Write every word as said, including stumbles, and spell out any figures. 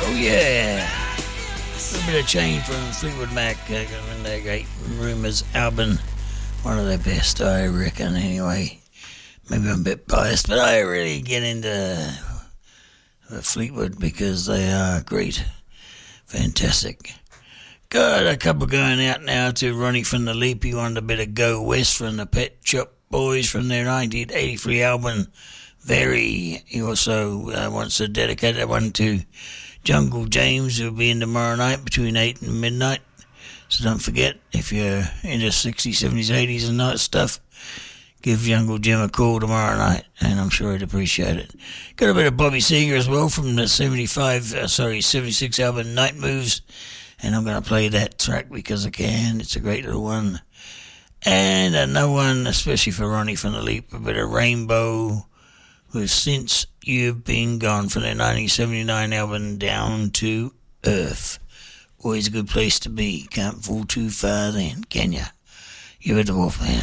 Oh yeah, a little bit of change from Fleetwood Mac uh, in their great Rumours album, one of their best, I reckon. Anyway, maybe I'm a bit biased, but I really get into uh, Fleetwood because they are great, fantastic. Got a couple going out now to Ronnie from the Leap. He wanted a bit of Go West from the Pet Shop Boys from their nineteen eighty-three album Very. He also uh, wants to dedicate that one to Jungle James, who'll be in tomorrow night between eight and midnight. So don't forget, if you're into sixties, seventies, eighties and that stuff, give Jungle Jim a call tomorrow night, and I'm sure he'd appreciate it. Got a bit of Bobby Seger as well from the seventy-five, uh, sorry, seventy-six album Night Moves, and I'm going to play that track because I can. It's a great little one. And another one, especially for Ronnie from the Leap, a bit of Rainbow with Since You've Been Gone from their nineteen seventy-nine album Down to Earth. Always a good place to be. Can't fall too far then, can ya? You're the Wolfman.